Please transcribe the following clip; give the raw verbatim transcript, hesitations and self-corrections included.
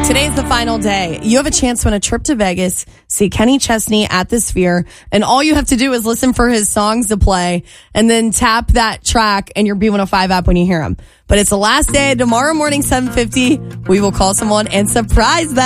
Today's the final day. You have a chance to win a trip to Vegas, see Kenny Chesney at the Sphere, and all you have to do is listen for his songs to play and then tap that track in your B one oh five app when you hear him. But it's the last day. Tomorrow morning, seven fifty, we will call someone and surprise them.